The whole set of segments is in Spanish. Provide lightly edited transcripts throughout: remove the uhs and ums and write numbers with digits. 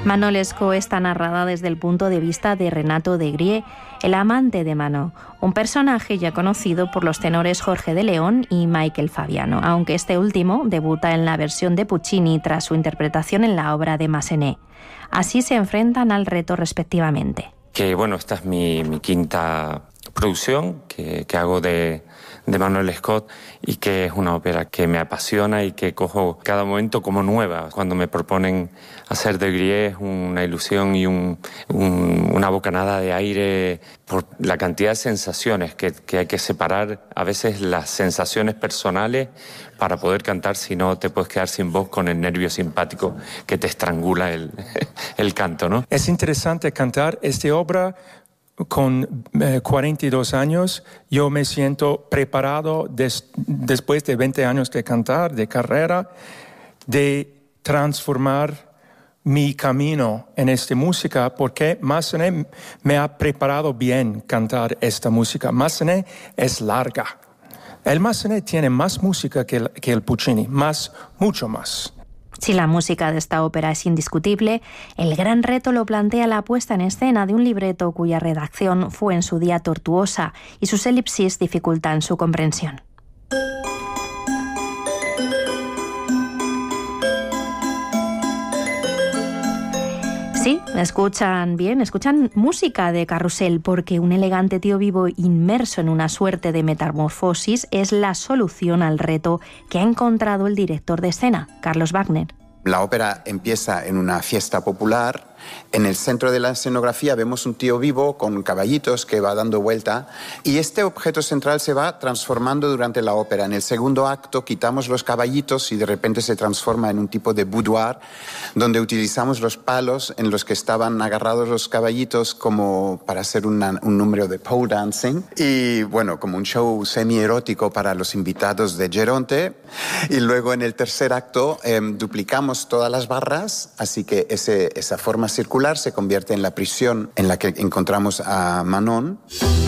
Manon Lescaut está narrada desde el punto de vista de Renato de Grieux, el amante de Manon, un personaje ya conocido por los tenores Jorge de León y Michael Fabiano, aunque este último debuta en la versión de Puccini tras su interpretación en la obra de Massenet. Así se enfrentan al reto respectivamente. Esta es mi quinta producción que hago de Manon Lescaut y que es una ópera que me apasiona y que cojo cada momento como nueva. Cuando me proponen hacer de Grieux es una ilusión y una bocanada de aire por la cantidad de sensaciones que hay que separar a veces las sensaciones personales para poder cantar, si no te puedes quedar sin voz con el nervio simpático que te estrangula el canto, ¿no? Es interesante cantar esta obra. Con 42 años, yo me siento preparado después de 20 años de cantar, de carrera, de transformar mi camino en esta música, porque Massenet me ha preparado bien cantar esta música. Massenet es larga. El Massenet tiene más música que el Puccini, mucho más. Si la música de esta ópera es indiscutible, el gran reto lo plantea la puesta en escena de un libreto cuya redacción fue en su día tortuosa y sus elipsis dificultan su comprensión. Sí, escuchan bien, escuchan música de carrusel, porque un elegante tío vivo inmerso en una suerte de metamorfosis es la solución al reto que ha encontrado el director de escena, Carlos Wagner. La ópera empieza en una fiesta popular. En el centro de la escenografía vemos un tío vivo con caballitos que va dando vuelta y este objeto central se va transformando durante la ópera. En el segundo acto quitamos los caballitos y de repente se transforma en un tipo de boudoir donde utilizamos los palos en los que estaban agarrados los caballitos como para hacer un número de pole dancing y como un show semi-erótico para los invitados de Geronte. Y luego en el tercer acto duplicamos todas las barras, así que esa forma circular se convierte en la prisión en la que encontramos a Manon.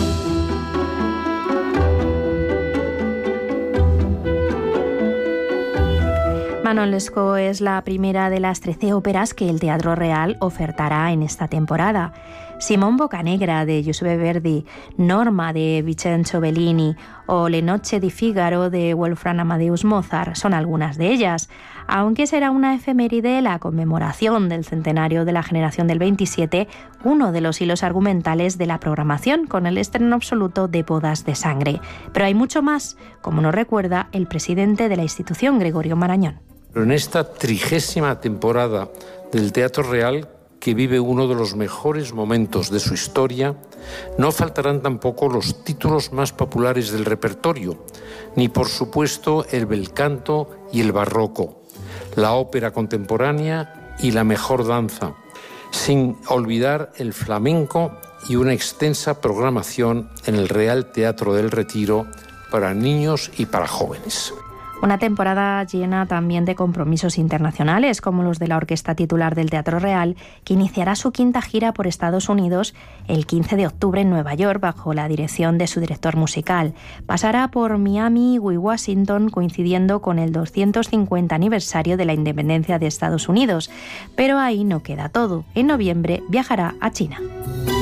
Manon Lescaut es la primera de las 13 óperas que el Teatro Real ofertará en esta temporada. Simón Boccanegra de Giuseppe Verdi, Norma de Vincenzo Bellini o Le Noche di Figaro de Wolfgang Amadeus Mozart son algunas de ellas, aunque será una efeméride la conmemoración del centenario de la generación del 27, uno de los hilos argumentales de la programación con el estreno absoluto de Bodas de Sangre. Pero hay mucho más, como nos recuerda el presidente de la institución, Gregorio Marañón. Pero en esta 30ª temporada del Teatro Real, que vive uno de los mejores momentos de su historia, no faltarán tampoco los títulos más populares del repertorio, ni por supuesto el bel canto y el barroco, la ópera contemporánea y la mejor danza, sin olvidar el flamenco y una extensa programación en el Real Teatro del Retiro para niños y para jóvenes. Una temporada llena también de compromisos internacionales, como los de la orquesta titular del Teatro Real, que iniciará su quinta gira por Estados Unidos el 15 de octubre en Nueva York, bajo la dirección de su director musical. Pasará por Miami y Washington, coincidiendo con el 250 aniversario de la independencia de Estados Unidos. Pero ahí no queda todo. En noviembre viajará a China.